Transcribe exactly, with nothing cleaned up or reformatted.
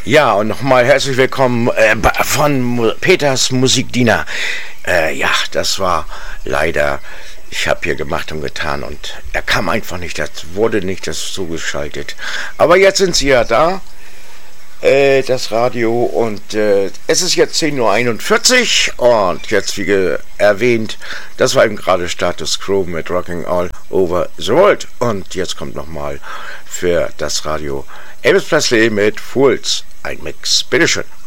Ja, und nochmal herzlich willkommen äh, von Mu- Peters Musikdiener. Äh, ja, das war leider, ich habe hier gemacht und getan und er kam einfach nicht, das wurde nicht das zugeschaltet. Aber jetzt sind sie ja da, äh, das Radio, und äh, es ist jetzt zehn Uhr einundvierzig und jetzt, wie ge- erwähnt, das war eben gerade Status Quo mit Rocking All Over the World. Und jetzt kommt nochmal für das Radio Elvis Presley mit Fools ein Mix. Bitteschön.